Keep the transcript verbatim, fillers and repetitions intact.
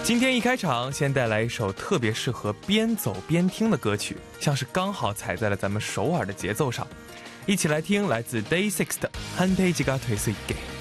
今天一开场，先带来一首特别适合边走边听的歌曲，像是刚好踩在了咱们首尔的节奏上。一起来听来自 Day Six 的《한페이지가 될 수 있게》。